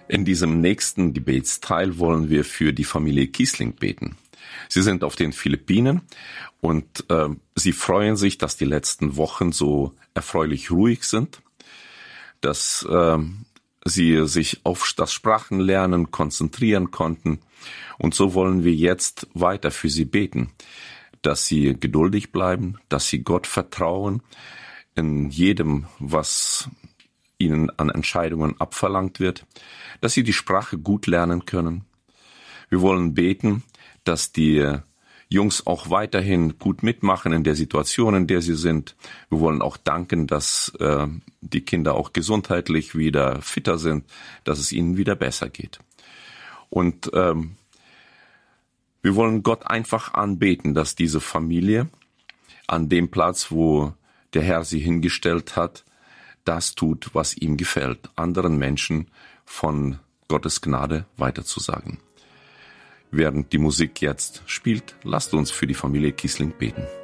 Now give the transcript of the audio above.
In diesem nächsten Gebetsteil wollen wir für die Familie Kiesling beten. Sie sind auf den Philippinen und sie freuen sich, dass die letzten Wochen so erfreulich ruhig sind, dass sie sich auf das Sprachenlernen konzentrieren konnten. Und so wollen wir jetzt weiter für sie beten, dass sie geduldig bleiben, dass sie Gott vertrauen in jedem, was ihnen an Entscheidungen abverlangt wird, dass sie die Sprache gut lernen können. Wir wollen beten, dass die Jungs auch weiterhin gut mitmachen in der Situation, in der sie sind. Wir wollen auch danken, dass die Kinder auch gesundheitlich wieder fitter sind, dass es ihnen wieder besser geht. Und wir wollen Gott einfach anbeten, dass diese Familie an dem Platz, wo der Herr sie hingestellt hat, das tut, was ihm gefällt, anderen Menschen von Gottes Gnade weiterzusagen. Während die Musik jetzt spielt, lasst uns für die Familie Kiesling beten.